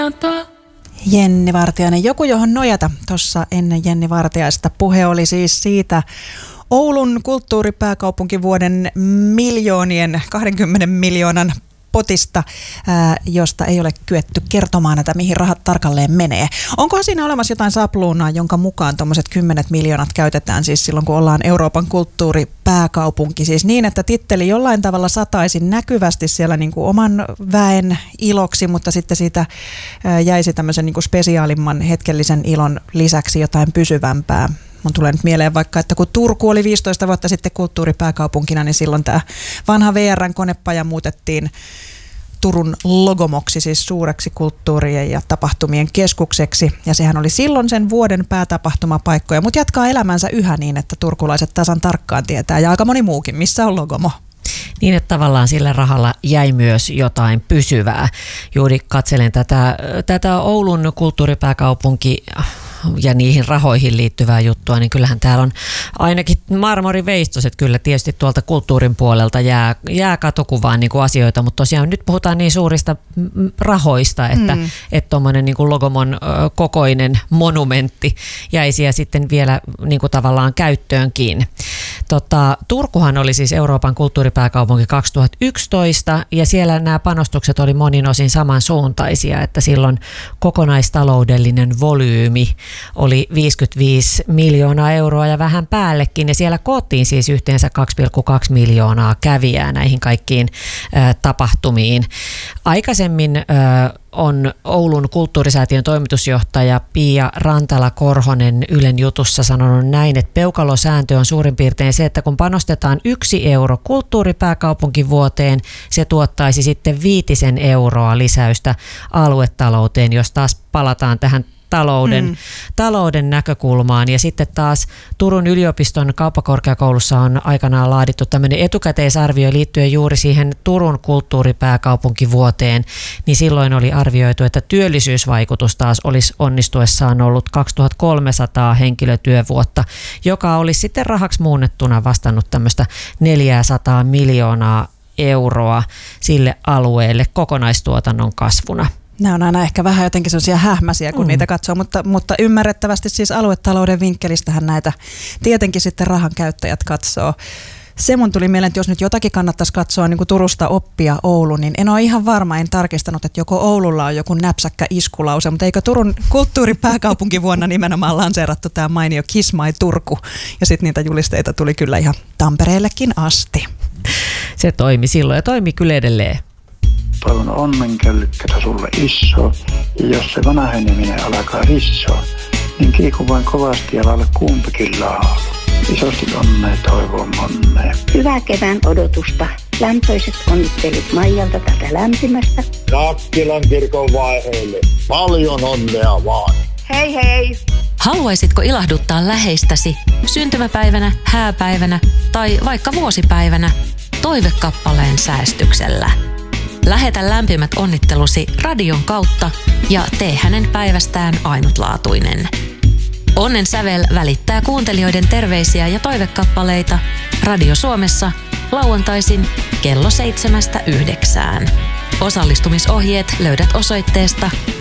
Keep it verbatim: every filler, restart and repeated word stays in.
Jenni Vartiainen, joku johon nojata. Tuossa ennen Jenni Vartiaista puhe oli siis siitä Oulun kulttuuripääkaupunkivuoden miljoonien, kahdenkymmenen miljoonan potista, ää, josta ei ole kyetty kertomaan, että mihin rahat tarkalleen menee. Onkohan siinä olemassa jotain sapluunaa, jonka mukaan tuommoiset kymmenet miljoonat käytetään siis silloin, kun ollaan Euroopan kulttuuripääkaupunki? Siis niin, että titteli jollain tavalla sataisi näkyvästi siellä niin kuin oman väen iloksi, mutta sitten siitä ää, jäisi tämmöisen niin kuin spesiaalimman hetkellisen ilon lisäksi jotain pysyvämpää. Mun tulee nyt mieleen vaikka, että kun Turku oli viisitoista vuotta sitten kulttuuripääkaupunkina, niin silloin tämä vanha V R:n konepaja muutettiin Turun Logomoksi, siis suureksi kulttuurien ja tapahtumien keskukseksi. Ja sehän oli silloin sen vuoden päätapahtumapaikkoja, mutta jatkaa elämänsä yhä niin, että turkulaiset tasan tarkkaan tietää ja aika moni muukin, missä on Logomo. Niin, että tavallaan sillä rahalla jäi myös jotain pysyvää. Juuri katselen tätä, tätä Oulun kulttuuripääkaupunki ja niihin rahoihin liittyvää juttua, niin kyllähän täällä on ainakin marmoriveistoset kyllä tietysti tuolta kulttuurin puolelta jää, jää katokuvaan niin kuin asioita, mutta tosiaan nyt puhutaan niin suurista rahoista, että mm. että tuommoinen niin kuin Logomon kokoinen monumentti jäisi ja sitten vielä niin kuin tavallaan käyttöönkin. Tota, Turkuhan oli siis Euroopan kulttuuripääkaupunki kaksituhattayksitoista ja siellä nämä panostukset oli monin osin samansuuntaisia, että silloin kokonaistaloudellinen volyymi oli viisikymmentäviisi miljoonaa euroa ja vähän päällekin ja siellä koottiin siis yhteensä kaksi pilkku kaksi miljoonaa kävijää näihin kaikkiin ä, tapahtumiin. Aikaisemmin ä, on Oulun kulttuurisäätiön toimitusjohtaja Pia Rantala-Korhonen Ylen jutussa sanonut näin, että peukalosääntö on suurin piirtein se, että kun panostetaan yksi euro kulttuuripääkaupunkivuoteen, se tuottaisi sitten viitisen euroa lisäystä aluetalouteen, jos taas palataan tähän Talouden, mm. talouden näkökulmaan. Ja sitten taas Turun yliopiston kauppakorkeakoulussa on aikanaan laadittu tämmöinen etukäteisarvio liittyen juuri siihen Turun kulttuuripääkaupunkivuoteen, niin silloin oli arvioitu, että työllisyysvaikutus taas olisi onnistuessaan ollut kaksituhattakolmesataa henkilötyövuotta, joka olisi sitten rahaksi muunnettuna vastannut tämmöistä neljäsataa miljoonaa euroa sille alueelle kokonaistuotannon kasvuna. Nämä on aina ehkä vähän jotenkin sellaisia hähmäisiä, kun mm. niitä katsoo, mutta, mutta ymmärrettävästi siis aluetalouden vinkkelistähän näitä tietenkin sitten rahan käyttäjät katsoo. Se mun tuli mieleen, että jos nyt jotakin kannattaisi katsoa niin kuin Turusta oppia Ouluun, niin en ole ihan varma, en tarkistanut, että joko Oululla on joku näpsäkkä iskulause, mutta eikö Turun kulttuuripääkaupunkivuonna nimenomaan lanseerattu tämä mainio Kiss My Turku, ja sitten niitä julisteita tuli kyllä ihan Tampereellekin asti. Se toimi silloin ja toimi kyllä edelleen. Toivon onnenkällykkätä sulle iso, ja jos se vanheneminen alkaa rissoa, niin kiiku vain kovasti ja lailla kumpikin laulu. Isosti onnea toivon monnea. Hyvää kevään odotusta. Lämpöiset onnittelut Maijalta tätä lämpimästä. Nakkilan kirkon vaiheelle. Paljon onnea vaan. Hei hei! Haluaisitko ilahduttaa läheistäsi syntymäpäivänä, hääpäivänä tai vaikka vuosipäivänä toivekappaleen säästyksellä? Lähetä lämpimät onnittelusi radion kautta ja tee hänen päivästään ainutlaatuinen. Onnen sävel välittää kuuntelijoiden terveisiä ja toivekappaleita Radio Suomessa lauantaisin kello seitsemästä yhdeksään. Osallistumisohjeet löydät osoitteesta